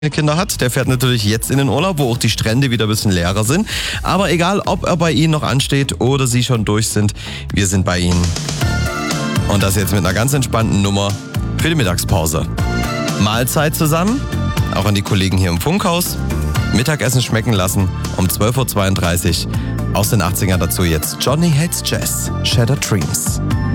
Kinder hat, der fährt natürlich jetzt in den Urlaub, wo auch die Strände wieder ein bisschen leerer sind. Aber egal, ob er bei Ihnen noch ansteht oder Sie schon durch sind, wir sind bei Ihnen. Und das jetzt mit einer ganz entspannten Nummer für die Mittagspause. Mahlzeit zusammen, auch an die Kollegen hier im Funkhaus. Mittagessen schmecken lassen um 12.32 Uhr. Aus den 80ern dazu jetzt Johnny Hates Jazz, Shattered Dreams.